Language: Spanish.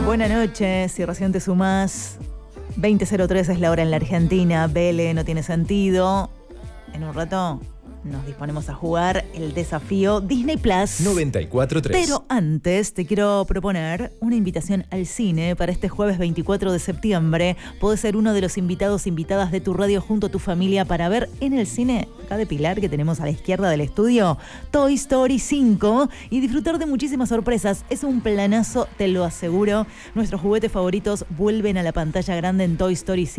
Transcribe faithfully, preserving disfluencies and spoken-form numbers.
Buenas noches, si recién te sumás, veinte cero tres es la hora en la Argentina, Vele, no tiene sentido. En un rato nos disponemos a jugar el desafío Disney Plus noventa y cuatro tres. Pero antes te quiero proponer una invitación al cine para este jueves veinticuatro de septiembre. Podés ser uno de los invitados, invitadas de tu radio junto a tu familia para ver en el cine, acá de Pilar, que tenemos a la izquierda del estudio, Toy Story cinco y disfrutar de muchísimas sorpresas. Es un planazo, te lo aseguro. Nuestros juguetes favoritos vuelven a la pantalla grande en Toy Story cinco.